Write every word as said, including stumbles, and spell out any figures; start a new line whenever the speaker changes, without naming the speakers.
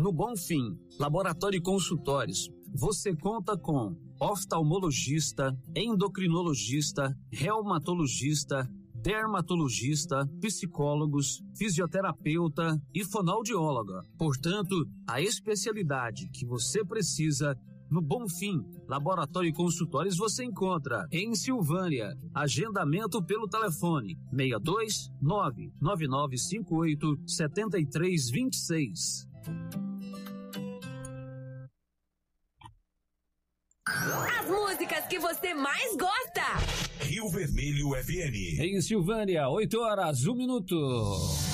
No Bonfim, Laboratório e Consultórios, você conta com oftalmologista, endocrinologista, reumatologista, dermatologista, psicólogos, fisioterapeuta e fonoaudióloga. Portanto, a especialidade que você precisa no Bonfim, Laboratório e Consultórios você encontra em Silvânia. Agendamento pelo telefone seis dois nove nove nove cinco oito sete três dois seis.
As músicas que você mais gosta.
Rio Vermelho F M.
Em Silvânia, oito horas, um minuto.